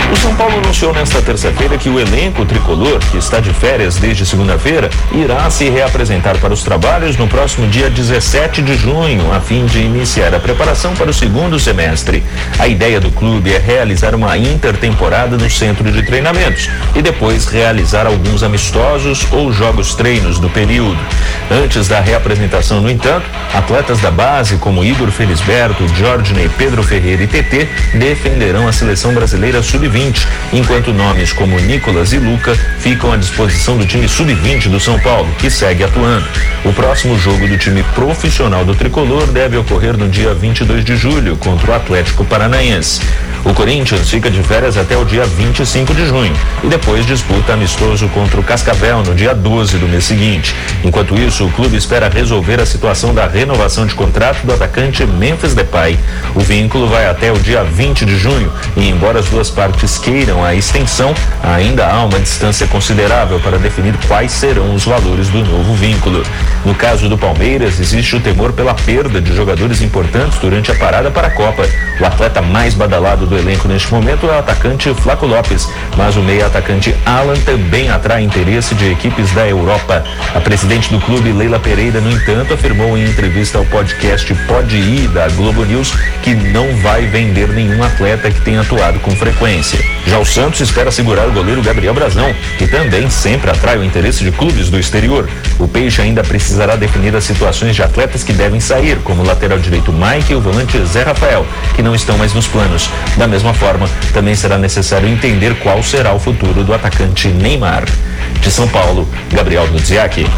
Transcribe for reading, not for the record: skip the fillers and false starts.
O São Paulo anunciou nesta terça-feira que o elenco tricolor, que está de férias desde segunda-feira, irá se reapresentar para os trabalhos no próximo dia 17 de junho, a fim de iniciar a preparação para o segundo semestre. A ideia do clube é realizar uma intertemporada no centro de treinamentos e depois realizar alguns amistosos ou jogos-treinos do período. Antes da reapresentação, no entanto, atletas da base como Igor Felisberto, Jorginei, Pedro Ferreira e TT defenderão a seleção brasileira sub-20, enquanto nomes como Nicolas e Luca ficam à disposição do time sub-20 do São Paulo, que segue atuando. O próximo jogo do time profissional do tricolor deve ocorrer no dia 22 de julho, contra o Atlético Paranaense. O Corinthians fica de férias até o dia 25 de junho e depois disputa amistoso contra o Cascavel no dia 12 do mês seguinte. Enquanto isso, o clube espera resolver a situação da renovação de contrato do atacante Memphis Depay. O vínculo vai até o dia 20 de junho e, embora as duas partes queiram a extensão, ainda há uma distância considerável para definir quais serão os valores do novo vínculo. No caso do Palmeiras, existe o temor pela perda de jogadores importantes durante a parada para a Copa. O atleta mais badalado do elenco neste momento é o atacante Flaco Lopes, mas o meia-atacante Alan também atrai interesse de equipes da Europa. A presidente do clube, Leila Pereira, no entanto, afirmou em entrevista ao podcast Pode Ir da Globo News que não vai vender nenhum atleta que tenha atuado com frequência. Já o Santos espera segurar o goleiro Gabriel Brazão, que também sempre atrai o interesse de clubes do exterior. O Peixe ainda precisará definir as situações de atletas que devem sair, como o lateral direito Mike e o volante Zé Rafael, que não estão mais nos planos. Da mesma forma, também será necessário entender qual será o futuro do atacante Neymar. De São Paulo, Gabriel Nuziaki.